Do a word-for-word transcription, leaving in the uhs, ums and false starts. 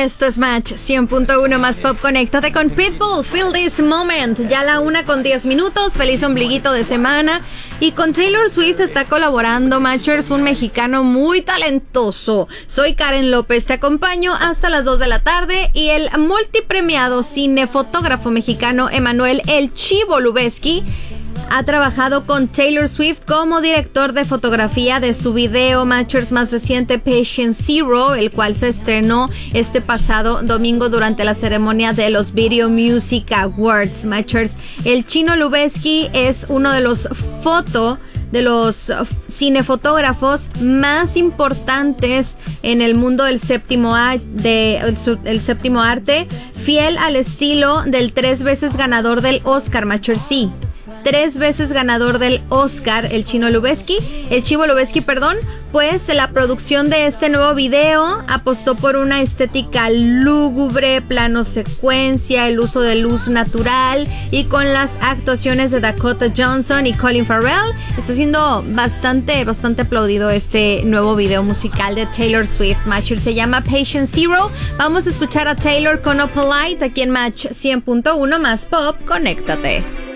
Esto es Match cien punto uno más Pop. Conéctate con Pitbull, Feel This Moment. Ya la una con diez minutos. Feliz ombliguito de semana. Y con Taylor Swift está colaborando, Matchers, un mexicano muy talentoso. Soy Karen López, te acompaño hasta las dos de la tarde. Y el multipremiado cinefotógrafo mexicano Emanuel El Chivo Lubezki ha trabajado con Taylor Swift como director de fotografía de su video Matchers más reciente, Patient Zero, el cual se estrenó este pasado domingo durante la ceremonia de los Video Music Awards. Matchers, el chino Lubezki es uno de los foto de los cinefotógrafos más importantes en el mundo del séptimo, a- de, el, el séptimo arte, fiel al estilo del tres veces ganador del Oscar, Matchers, sí. Tres veces ganador del Oscar, el chino Lubezki, el Chivo Lubezki, perdón, pues la producción de este nuevo video apostó por una estética lúgubre, plano secuencia, el uso de luz natural y con las actuaciones de Dakota Johnson y Colin Farrell. Está siendo bastante, bastante aplaudido este nuevo video musical de Taylor Swift. Match se llama Patient Zero. Vamos a escuchar a Taylor con Opalite aquí en Match cien punto uno más Pop. Conéctate.